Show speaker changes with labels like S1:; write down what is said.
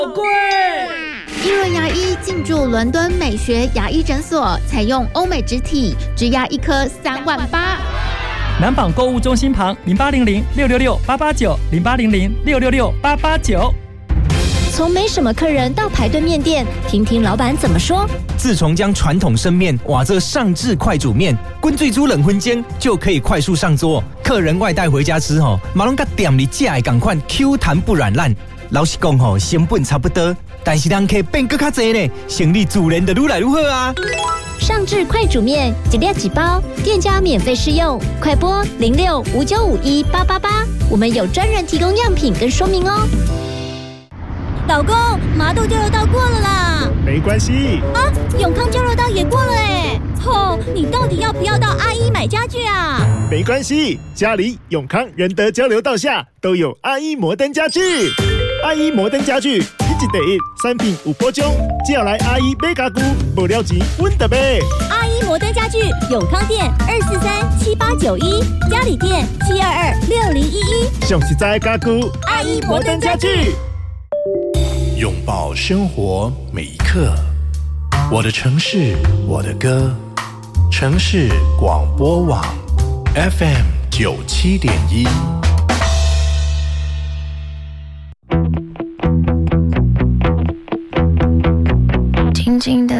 S1: 好贵！
S2: 伊伦牙医进驻伦敦美学牙医诊所，采用欧美植体，植牙一颗38000。
S1: 南纺购物中心旁0800-666-889，0800-666-889。
S3: 从没什么客人到排队面店，听听老板怎么说。
S4: 自从将传统生面挖这上至快煮面，滚最煮冷荤煎就可以快速上桌。客人外带回家吃马龙甲店里吃的同款 Q 弹不软烂。老实讲成本差不多，但是人客变更较多呢，生意自然就愈来愈好啊。
S3: 上至快煮面，一粒几包，店家免费试用，快拨0659518888，我们有专人提供样品跟说明哦。
S5: 老公，麻豆交流道过了啦。
S6: 没关系
S5: 啊，永康交流道也过了哎。你到底要不要到阿一买家具啊？
S6: 没关系，家里永康仁德交流道下都有阿一摩登家具。阿一摩登家具，一季第一产品有保障，只要来阿一买家具，无了钱阮就买。
S5: 阿一摩登家具，永康店2437891，嘉里店7226011，
S6: 上实在的家具，
S5: 阿一摩登家具。
S7: 拥抱生活每一刻，我的城市，我的歌，城市广播网 FM97.1。
S8: 静静的